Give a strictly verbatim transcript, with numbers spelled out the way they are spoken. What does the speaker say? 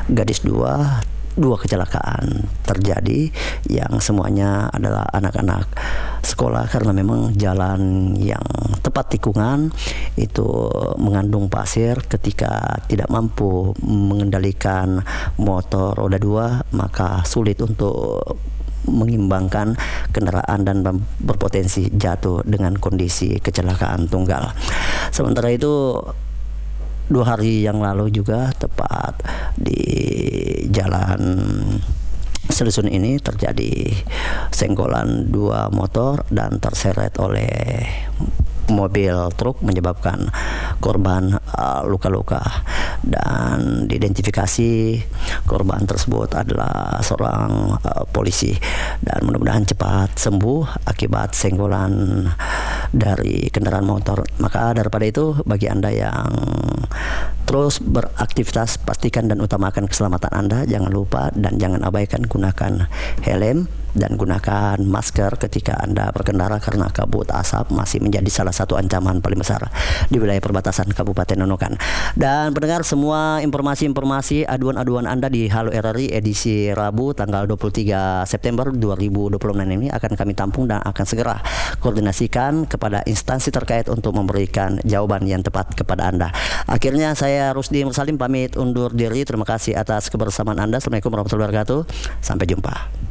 gadis dua, dua kecelakaan terjadi yang semuanya adalah anak-anak sekolah, karena memang jalan yang tepat tikungan itu mengandung pasir. Ketika tidak mampu mengendalikan motor roda dua, maka sulit untuk mengimbangkan kendaraan dan berpotensi jatuh dengan kondisi kecelakaan tunggal. Sementara itu, dua hari yang lalu juga tepat di jalan Selisun ini terjadi senggolan dua motor dan terseret oleh mobil truk, menyebabkan korban uh, luka-luka, dan diidentifikasi korban tersebut adalah seorang uh, polisi, dan mudah-mudahan cepat sembuh akibat senggolan dari kendaraan motor. Maka daripada itu, bagi Anda yang terus beraktivitas, pastikan dan utamakan keselamatan Anda. Jangan lupa dan jangan abaikan gunakan helm dan gunakan masker ketika Anda berkendara, karena kabut asap masih menjadi salah satu ancaman paling besar di wilayah perbatasan Kabupaten Nunukan. Dan pendengar, semua informasi-informasi, aduan-aduan Anda di Halo R R I edisi Rabu tanggal dua puluh tiga September dua ribu dua puluh enam ini akan kami tampung dan akan segera koordinasikan kepada instansi terkait untuk memberikan jawaban yang tepat kepada Anda. Akhirnya saya Rusdi Mursalim pamit undur diri. Terima kasih atas kebersamaan Anda. Assalamualaikum warahmatullahi wabarakatuh. Sampai jumpa.